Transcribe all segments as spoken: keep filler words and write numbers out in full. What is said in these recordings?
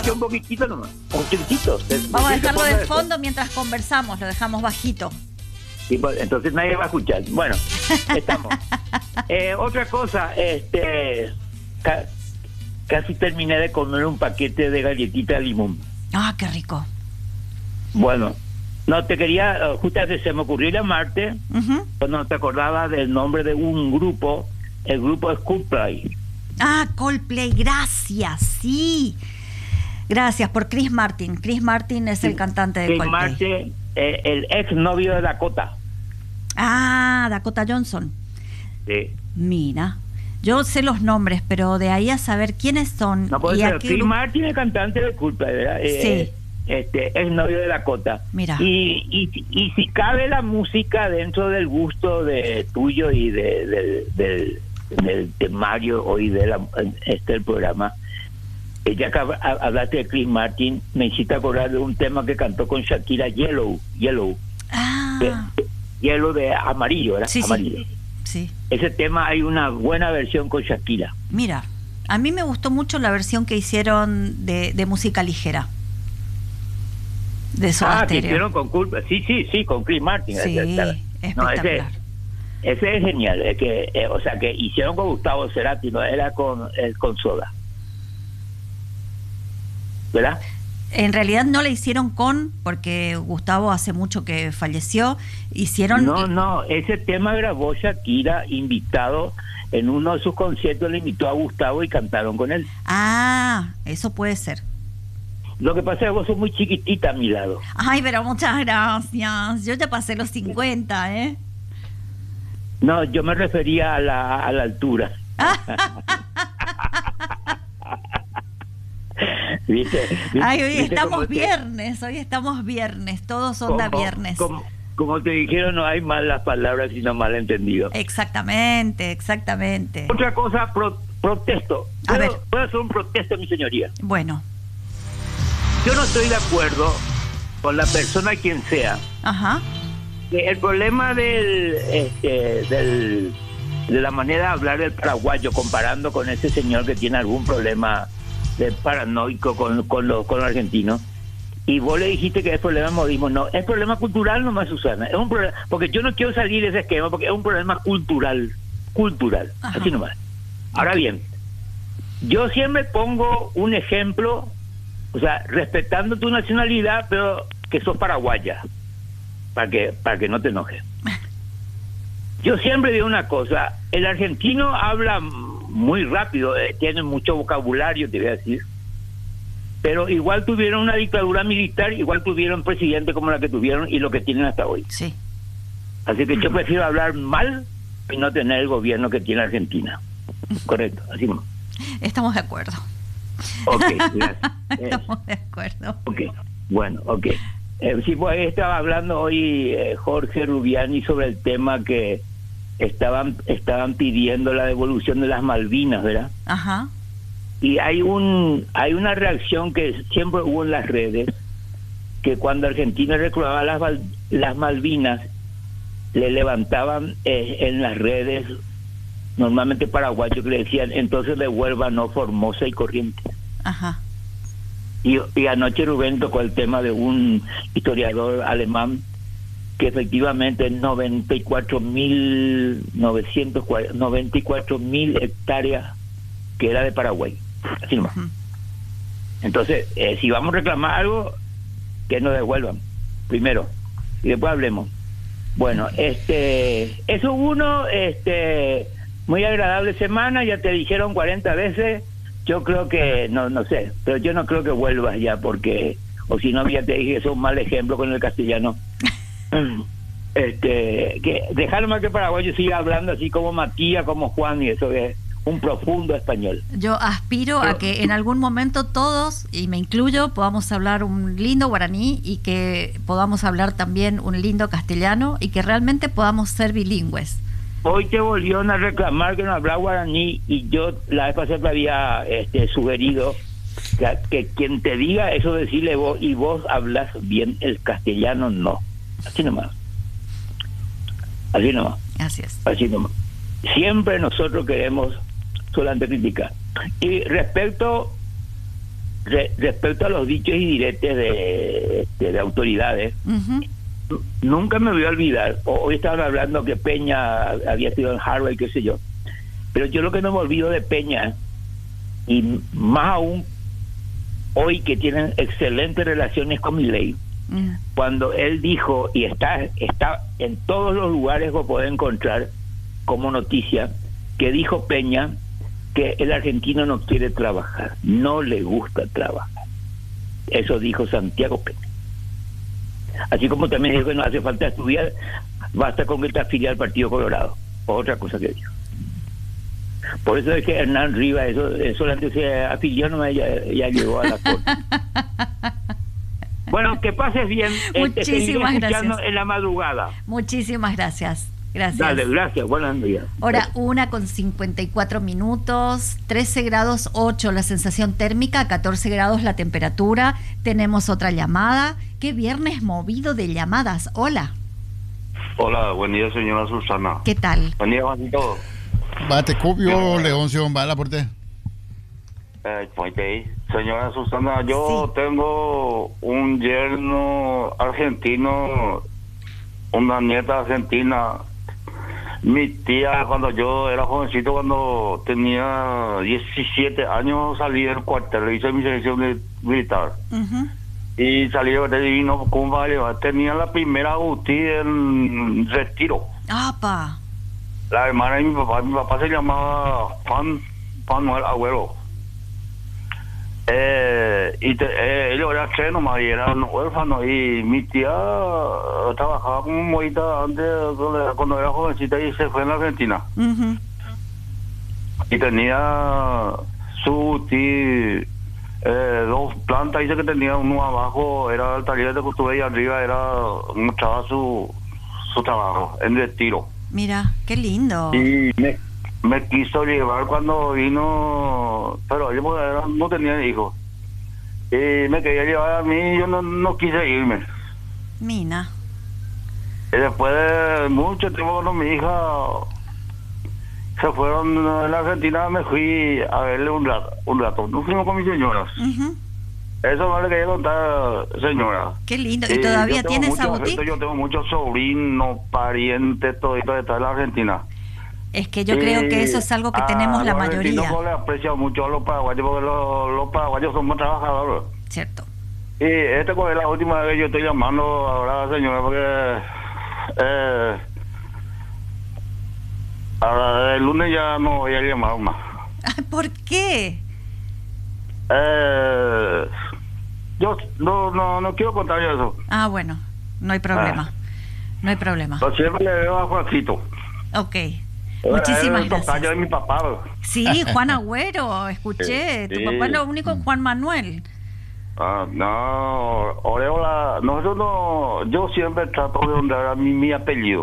escuche un poquitito nomás, un chiquitito. Vamos a dejarlo de fondo mientras conversamos, lo dejamos bajito. Sí, pues, entonces nadie va a escuchar. Bueno, estamos. eh, otra cosa, este, ca- casi terminé de comer un paquete de galletitas de limón. Ah, qué rico. Bueno, no te quería, justamente se me ocurrió llamarte Uh-huh. cuando te acordaba del nombre de un grupo, el grupo Coldplay. Ah, Coldplay, gracias, sí. Gracias por Chris Martin. Chris Martin es el cantante de Chris Coldplay. Martin, eh, el ex novio de Dakota. Ah, Dakota Johnson. Sí. Mira, yo sé los nombres, pero de ahí a saber quiénes son. No puede y a ser. qué Chris grupo- Martin es cantante de Coldplay, ¿verdad? Eh, Sí. Este, es novio de Dakota. Mira. Y, y, y si cabe la música dentro del gusto de tuyo y de, del, del, del temario hoy de la, este el programa, eh, ya que hab- hablaste de Chris Martin, me hiciste acordar de un tema que cantó con Shakira, Yellow, Yellow, Ah, de- Yellow de amarillo, ¿verdad? sí, Amarillo. sí, sí. Ese tema hay una buena versión con Shakira. Mira, a mí me gustó mucho la versión que hicieron de, de música ligera. De Soda Ah, que Stereo. hicieron con Coldplay. Sí, sí, sí, con Chris Martin. Sí, No, ese, espectacular. ese es genial. Es que, eh, o sea, que hicieron con Gustavo Cerati, no era con, eh, con Soda. ¿Verdad? En realidad no la hicieron con, porque Gustavo hace mucho que falleció, hicieron... No, no, ese tema grabó Shakira, invitado en uno de sus conciertos, le invitó a Gustavo y cantaron con él. Ah, eso puede ser. Lo que pasa es que vos sos muy chiquitita a mi lado. Ay, pero muchas gracias. Yo ya pasé los cincuenta, ¿eh? No, yo me refería a la, a la altura. ¿Viste? ¿Viste? Ay, hoy ¿Viste estamos cómo te- viernes, hoy estamos viernes, todos onda como- viernes. Como, como te dijeron, no hay malas palabras, sino malentendido. Exactamente, exactamente. Otra cosa, pro- protesto. A ¿Puedo, ver. puedo hacer un protesto, mi señoría? Bueno, Yo no estoy de acuerdo con la persona quien sea. ajá, Que el problema del, este, del de la manera de hablar del paraguayo, comparando con ese señor que tiene algún problema de paranoico con, con los con los argentinos, y vos le dijiste que es problema de modismo. No, es problema cultural nomás, Susana. Es un problema, porque yo no quiero salir de ese esquema, porque es un problema cultural, cultural, Ajá. así nomás. Ahora bien, yo siempre pongo un ejemplo, o sea, respetando tu nacionalidad, pero que sos paraguaya, para que para que no te enojes. Yo siempre digo una cosa, el argentino habla muy rápido, eh, tiene mucho vocabulario, te voy a decir, pero igual tuvieron una dictadura militar, igual tuvieron presidente como la que tuvieron y lo que tienen hasta hoy. sí. Así que yo prefiero hablar mal y no tener el gobierno que tiene Argentina. Correcto, así no. Estamos de acuerdo. Ok, gracias. Eh, Estamos de acuerdo. ok, bueno, ok. Eh, sí, pues ahí estaba hablando hoy eh, Jorge Rubiani sobre el tema que estaban estaban pidiendo la devolución de las Malvinas, ¿verdad? Ajá. Y hay un hay una reacción que siempre hubo en las redes, que cuando Argentina reclamaba las Val- las Malvinas, le levantaban eh, en las redes, normalmente paraguayos, que le decían, entonces devuélvanos Formosa y Corrientes. Ajá. Y, y anoche Rubén tocó el tema de un historiador alemán que efectivamente en noventa y cuatro mil novecientos noventa y cuatro mil hectáreas que era de Paraguay. Así nomás. Ujú. Entonces, eh, si vamos a reclamar algo, que nos devuelvan primero y después hablemos. Bueno, este, eso uno, este, muy agradable semana, ya te dijeron cuarenta veces. Yo creo que, no no sé, pero yo no creo que vuelvas ya, porque, o si no, ya te dije, es un mal ejemplo con el castellano. este que dejar más que paraguayo siga hablando así como Matías, como Juan, y eso es un profundo español. Yo aspiro Pero- a que en algún momento todos, y me incluyo, podamos hablar un lindo guaraní y que podamos hablar también un lindo castellano y que realmente podamos ser bilingües. Hoy te volvieron a reclamar que no hablaba guaraní, y yo la vez pasada te había este, sugerido que, que quien te diga eso, decirle vos, y vos hablas bien el castellano, no. Así nomás. Así nomás. Así es. Así nomás. Siempre nosotros queremos solamente criticar. Y respecto re, respecto a los dichos y diretes de, de, de autoridades, uh-huh. nunca me voy a olvidar. Hoy estaban hablando que Peña había sido en Harvard, qué sé yo. Pero yo lo que no me olvido de Peña, y más aún hoy que tienen excelentes relaciones con Milei, uh-huh. cuando él dijo, y está, está en todos los lugares que puede encontrar como noticia, que dijo Peña que el argentino no quiere trabajar, no le gusta trabajar. Eso dijo Santiago Peña. Así como también dijo que no hace falta estudiar, basta con que te afilie al Partido Colorado. Otra cosa que dijo. Por eso es que Hernán Rivas, eso, eso antes se afilió, no, ya, ya llegó a la corte. Bueno, que pases bien. Muchísimas eh, gracias. En la madrugada. Muchísimas gracias. Gracias. Dale, gracias. Buenos días. Hora una con cincuenta y cuatro minutos, trece grados ocho la sensación térmica, catorce grados la temperatura. Tenemos otra llamada. Qué viernes movido de llamadas. Hola. Hola, buen día, señora Susana. ¿Qué tal? Buen día, Juanito. Bate copio, Leoncio, va a la puerta. Eh, señora Susana, yo Sí. tengo un yerno argentino, una nieta argentina. Mi tía, cuando yo era jovencito, cuando tenía diecisiete años, salí del cuartel, hice mi selección militar. Uh-huh. Y salí de divino, ¿cómo va a llevar? Tenía la primera U T I en Retiro. ¡Apa! La hermana de mi papá, mi papá se llamaba Juan, Juan Manuel Agüero. Eh, y te, eh, ellos eran tres nomás y eran huérfanos, y mi tía trabajaba como modita antes, cuando era jovencita, y se fue en la Argentina. Uh-huh. Y tenía su ti, eh, dos plantas, dice que tenía uno abajo, era el taller de costura, y arriba era, mostraba su, su trabajo en Retiro. Mira, qué lindo. Y me, me quiso llevar cuando vino, pero yo no tenía hijos. Y me quería llevar a mí, y yo no, no quise irme. Mina. Y después de mucho tiempo cuando mi hija se fueron en la Argentina, me fui a verle un rato. Un rato. Nos fuimos con mis señoras. Uh-huh. Eso no le quería contar, señora. Qué lindo. ¿Y todavía tienes a Buti? Yo tengo muchos sobrinos, parientes, todo esto de en la Argentina. Es que yo y creo que eso es algo que tenemos la mayoría. No le aprecio mucho a los paraguayos, porque los, los paraguayos somos trabajadores. Cierto. Y esta es la última vez que yo estoy llamando ahora, señora, porque eh, ahora el lunes ya no voy a llamar más. ¿Por qué? Eh, yo no, no, no quiero contar eso. Ah, bueno, no hay problema. Ah. No hay problema. Yo siempre le veo a Juancito. Ok. Muchísimas el gracias. de mi papá. Sí, Juan Agüero, escuché. Sí, tu papá es lo único, Juan Manuel. Ah, no, Oreola, nosotros no, yo siempre trato de honrar a mi, mi apellido.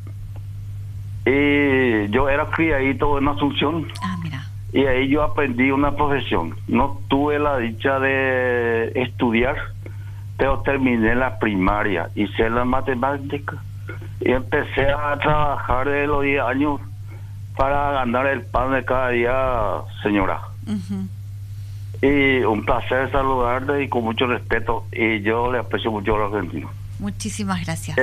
Y yo era criadito en Asunción. Ah, mira. Y ahí yo aprendí una profesión. No tuve la dicha de estudiar, pero terminé la primaria, hice la matemática y empecé a trabajar de los diez años para ganar el pan de cada día, señora. Uh-huh. Y un placer saludarte y con mucho respeto, y yo le aprecio mucho a los argentinos. Muchísimas gracias.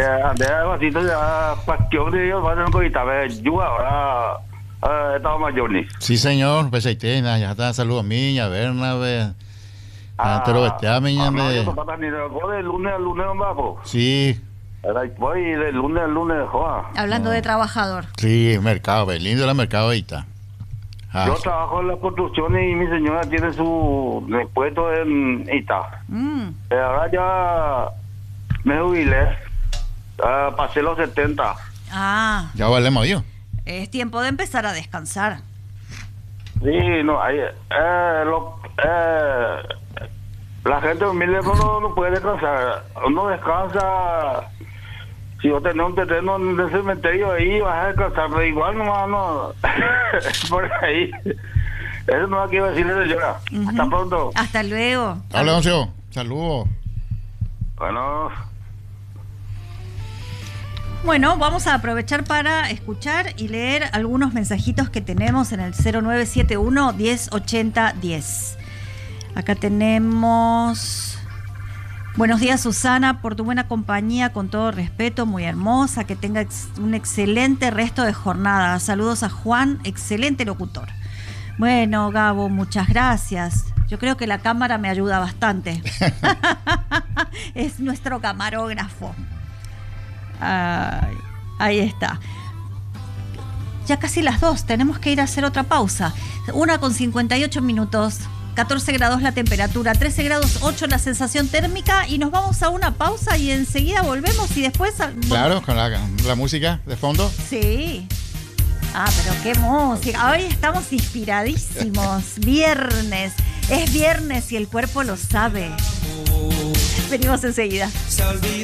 Sí, señor, pues ahí tiene, ya está, saludos a mí, a Bernabé, a Tero Bestea, mi ñambe. De lunes al lunes, vamos. Sí. Voy de lunes al lunes, joa. Hablando no. de trabajador. Sí, mercado, ve, lindo la mercado ahí está. Ah, yo trabajo en la construcción y mi señora tiene su puesto en Ita. Mm. Eh, ahora ya me jubilé, uh, pasé los setenta. Ah. Ya valemos yo. Es tiempo de empezar a descansar. Sí, no, hay, eh, lo, eh, la gente humilde no, no puede descansar. Uno descansa. Si vos tenés un terreno en el cementerio ahí, vas a descansar, pero igual nomás no. Por ahí. Eso no es que iba a decirle, señora. Uh-huh. Hasta pronto. Hasta luego. Hola, Leoncio. Saludos. Bueno. Bueno, vamos a aprovechar para escuchar y leer algunos mensajitos que tenemos en el cero nueve siete uno, diez ochenta, diez. Acá tenemos... Buenos días, Susana, por tu buena compañía, con todo respeto, muy hermosa, que tenga ex- un excelente resto de jornada. Saludos a Juan, excelente locutor. Bueno, Gabo, muchas gracias. Yo creo que la cámara me ayuda bastante. Es nuestro camarógrafo. Ay, ahí está. Ya casi las dos, tenemos que ir a hacer otra pausa. Una con cincuenta y ocho minutos. catorce grados la temperatura, trece grados ocho la sensación térmica, y nos vamos a una pausa y enseguida volvemos y después... Claro, con la, la música de fondo. Sí. Ah, pero qué música. Hoy estamos inspiradísimos. Viernes. Es viernes y el cuerpo lo sabe. Venimos enseguida.